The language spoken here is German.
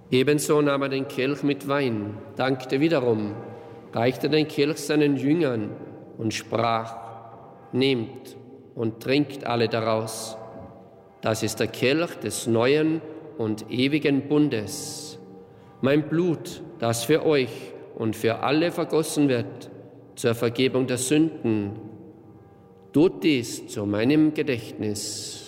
Ebenso nahm er den Kelch mit Wein, dankte wiederum, reichte den Kelch seinen Jüngern und sprach: Nehmt und trinkt alle daraus. Das ist der Kelch des neuen und ewigen Bundes. Mein Blut, das für euch und für alle vergossen wird, zur Vergebung der Sünden. Tut dies zu meinem Gedächtnis.